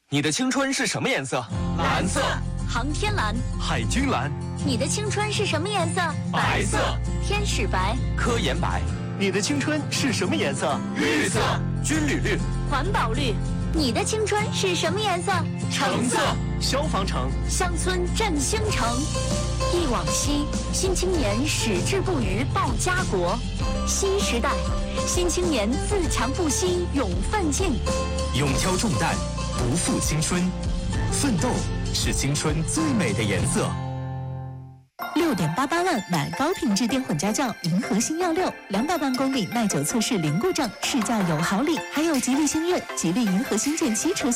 你的青春是什么颜色？ 蓝色。 航天蓝。 海军蓝。 你的青春是什么颜色？ 白色。 天使白。 科研白。 你的青春是什么颜色？ 绿色。 军旅绿。 环保绿。你的青春是什么颜色？ 橙色。 消防橙。 乡村振兴城。忆往昔，新青年矢志不渝报家国。新时代，新青年自强不息勇奋进。 勇挑重担，不负青春，奋斗是青春最美的颜色。 6.88万买高品质电混家轿，银河星耀6，200万公里耐久测试零故障，试驾有好礼，还有吉利星越、吉利银河星剑7车型。